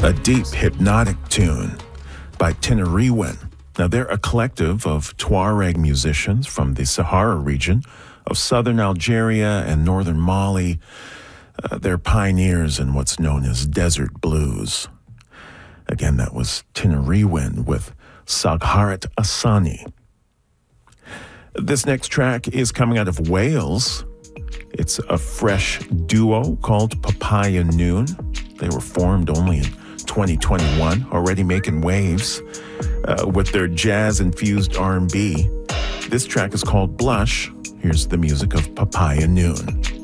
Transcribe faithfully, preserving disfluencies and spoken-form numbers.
A deep, hypnotic tune by Tinariwen. Now, they're a collective of Tuareg musicians from the Sahara region of southern Algeria and northern Mali. Uh, they're pioneers in what's known as desert blues. Again, that was Tinariwen with Sagharat Asani. This next track is coming out of Wales. It's a fresh duo called Papaya Noon. They were formed only in twenty twenty-one, already making waves uh, with their jazz-infused R and B. This track is called Blush. Here's the music of Papaya Noon.